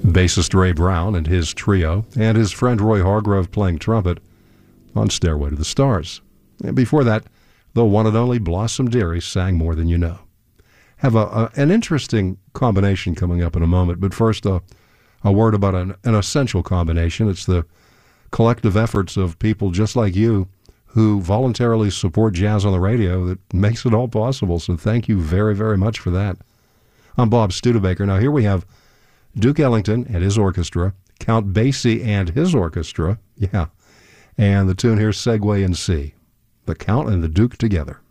bassist Ray Brown and his trio, and his friend Roy Hargrove playing trumpet on Stairway to the Stars. And before that, the one and only Blossom Dearie sang More Than You Know. Have an interesting combination coming up in a moment, but first a word about an essential combination. It's the collective efforts of people just like you who voluntarily support jazz on the radio that makes it all possible, so thank you very, very much for that. I'm Bob Studebaker. Now here we have Duke Ellington and his orchestra, Count Basie and his orchestra, and the tune here, Segway in C. The Count and the Duke together.